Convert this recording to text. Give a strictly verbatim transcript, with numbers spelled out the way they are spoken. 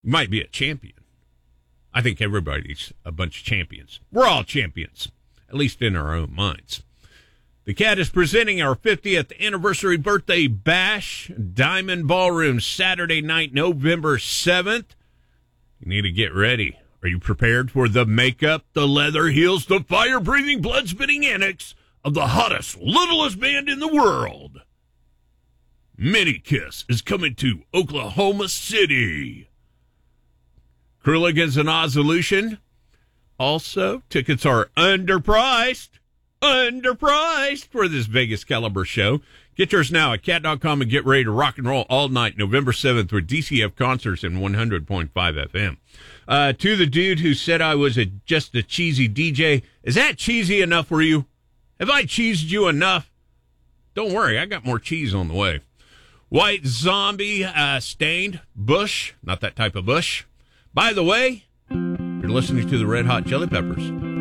You might be a champion. I think everybody's a bunch of champions. We're all champions, at least in our own minds. The Cat is presenting our fiftieth anniversary birthday bash, Diamond Ballroom, Saturday night, November seventh. You need to get ready. Are you prepared for the makeup, the leather heels, the fire-breathing, blood-spitting antics of the hottest, littlest band in the world? Mini Kiss is coming to Oklahoma City. Kruligans and Ozolution. Also, tickets are underpriced. Underpriced for this Vegas caliber show. Get yours now at cat dot com and get ready to rock and roll all night, November seventh, with D C F Concerts in one hundred point five F M. Uh, to the dude who said I was a, just a cheesy D J, is that cheesy enough for you? Have I cheesed you enough? Don't worry, I got more cheese on the way. White Zombie, uh, Stained, Bush, not that type of Bush. By the way, you're listening to the Red Hot Chili Peppers.